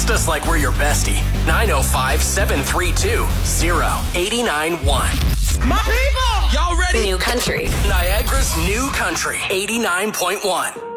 Text us like we're your bestie. 905-732-0891. My people! Y'all ready? New Country. Niagara's New Country 89.1.